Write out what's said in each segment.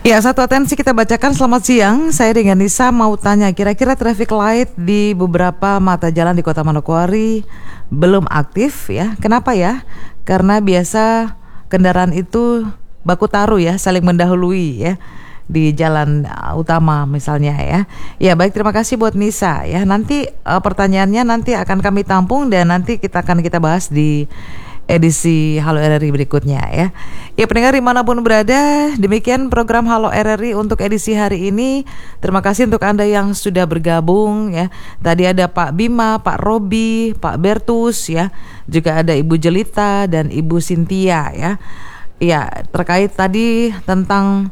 Ya, satu atensi kita bacakan. Selamat siang, saya dengan Nisa mau tanya, kira-kira traffic light di beberapa mata jalan di Kota Manokwari belum aktif ya. Kenapa ya? Karena biasa kendaraan itu baku taruh ya, saling mendahului ya di jalan utama misalnya ya. Ya baik, terima kasih buat Nisa ya. Nanti pertanyaannya nanti akan kami tampung dan nanti kita bahas di edisi Halo RRI berikutnya ya. Ya pendengar dimanapun berada, demikian program Halo RRI untuk edisi hari ini. Terima kasih untuk Anda yang sudah bergabung ya. Tadi ada Pak Bima, Pak Robi, Pak Bertus ya. Juga ada Ibu Jelita dan Ibu Sintia ya. Ya terkait tadi tentang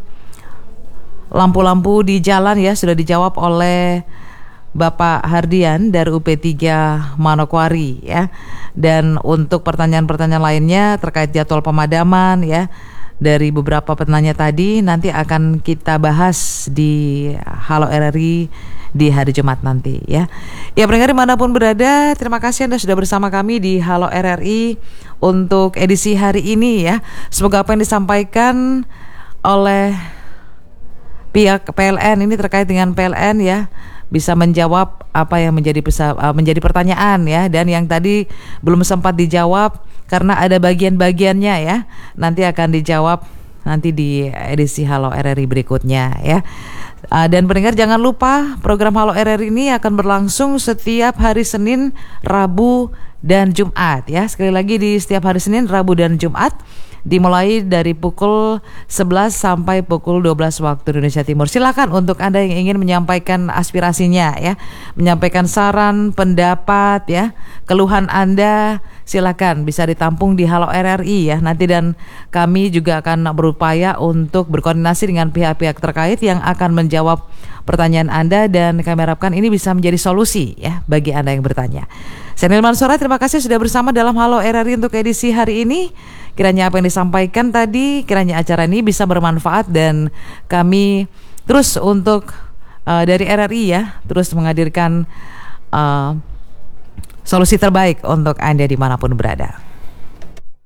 lampu-lampu di jalan ya, sudah dijawab oleh Bapak Hardian dari UP3 Manokwari ya. Dan untuk pertanyaan-pertanyaan lainnya terkait jadwal pemadaman ya dari beberapa penanya tadi nanti akan kita bahas di Halo RRI di hari Jumat nanti ya. Ya pendengar dimanapun berada, terima kasih Anda sudah bersama kami di Halo RRI untuk edisi hari ini ya. Semoga apa yang disampaikan oleh pihak PLN ini terkait dengan PLN ya bisa menjawab apa yang menjadi pertanyaan ya, dan yang tadi belum sempat dijawab karena ada bagian-bagiannya ya, nanti akan dijawab nanti di edisi Halo RRI berikutnya ya. Dan pendengar jangan lupa program Halo RRI ini akan berlangsung setiap hari Senin, Rabu dan Jumat ya. Sekali lagi di setiap hari Senin, Rabu dan Jumat dimulai dari pukul 11 sampai pukul 12 waktu Indonesia Timur. Silakan untuk Anda yang ingin menyampaikan aspirasinya ya, menyampaikan saran, pendapat ya, keluhan Anda, silakan bisa ditampung di Halo RRI ya nanti, dan kami juga akan berupaya untuk berkoordinasi dengan pihak-pihak terkait yang akan menjawab pertanyaan Anda, dan kami harapkan ini bisa menjadi solusi ya bagi Anda yang bertanya. Saya Nilman Sora, terima kasih sudah bersama dalam Halo RRI untuk edisi hari ini. Kiranya apa yang disampaikan tadi, kiranya acara ini bisa bermanfaat, dan kami terus untuk dari RRI ya terus menghadirkan solusi terbaik untuk Anda dimanapun berada.